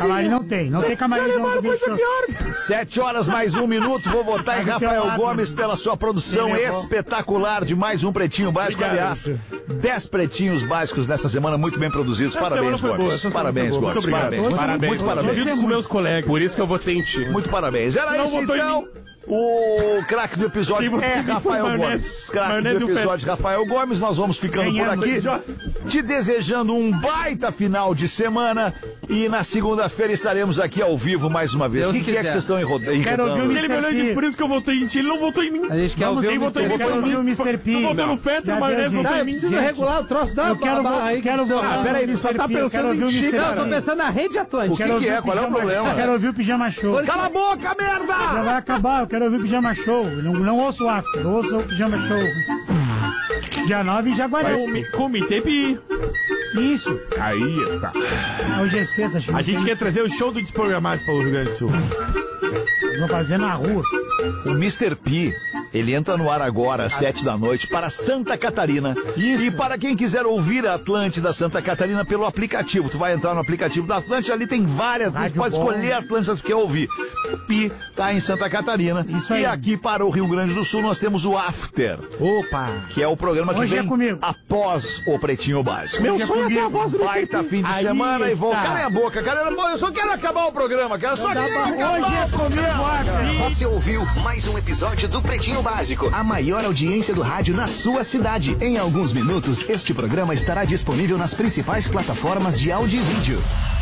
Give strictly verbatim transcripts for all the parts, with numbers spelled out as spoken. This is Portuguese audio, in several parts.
Camarim não tem, não tem camarim. Sete horas mais um minuto, vou votar em Rafael Gomes pela sua produção espetacular de mais um Pretinho Básico. Aliás, dez pretinhos básicos nessa semana, muito bem produzidos. Parabéns, Gomes. Parabéns, Gomes. Parabéns. Parabéns. Parabéns. Com meus colegas. Por isso que eu votei em ti. Muito parabéns. Era isso, então. O craque do episódio é Rafael Gomes. Craque do episódio Rafael Gomes. Nós vamos ficando por aqui, te desejando um baita final de semana. E na segunda-feira estaremos aqui ao vivo mais uma vez. O que, que é que vocês estão enrodando? Ele me olhou e disse, por isso que eu votei em ti. Ele não votou em mim. A gente quer ouvir o mister P. Não votou no Petra, mas ele votou em mim. Precisa regular o troço da barra aí. Ah, peraí, ele só tá pensando em ti. Não, eu tô pensando na rede Atlântica. O que, que é? Qual é o problema? Eu quero ouvir o Pijama Show. Cala a boca, merda! Já vai acabar, eu quero ouvir o Pijama Show. Não, não ouço o After, ouço o Pijama Show. Dia nove em Jaguaré. Comitê Pi. Isso. Aí está. Hoje é sexta, gente. A gente quer trazer o show do Desprogramados para o Rio Grande do Sul. Vou fazer na rua. O mister P, ele entra no ar agora às sete da noite para Santa Catarina. Isso. E para quem quiser ouvir a Atlântida Santa Catarina pelo aplicativo, tu vai entrar no aplicativo da Atlântida, ali tem várias, tu pode bom. escolher a Atlântida que tu quer ouvir. O Pi tá em Santa Catarina. Isso aí. E aqui para o Rio Grande do Sul nós temos o After. Opa! Que é o programa que Hoje vem é comigo. após o Pretinho Básico. Meu sonho é ter a voz do Baita fim de aí semana está. e vou... Cala a boca, cara. Eu só quero acabar o programa, cara. Só quero acabar Hoje é o comigo, After. Você ouviu mais um episódio do Pretinho Básico, a maior audiência do rádio na sua cidade. Em alguns minutos, este programa estará disponível nas principais plataformas de áudio e vídeo.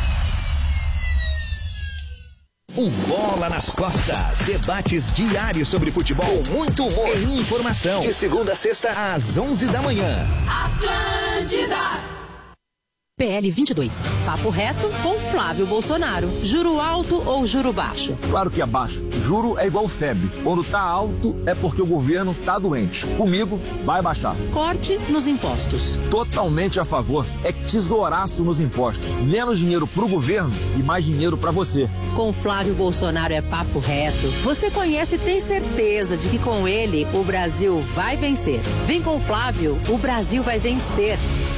Um Bola nas Costas. Debates diários sobre futebol, com muito humor e informação. De segunda a sexta, às onze da manhã. Atlântida. P L vinte e dois. Papo reto com Flávio Bolsonaro. Juro alto ou juro baixo? Claro que é baixo. Juro é igual febre. Quando tá alto é porque o governo tá doente. Comigo, vai baixar. Corte nos impostos. Totalmente a favor. É tesouraço nos impostos. Menos dinheiro pro governo e mais dinheiro pra você. Com Flávio Bolsonaro é papo reto. Você conhece e tem certeza de que com ele o Brasil vai vencer. Vem com o Flávio, o Brasil vai vencer.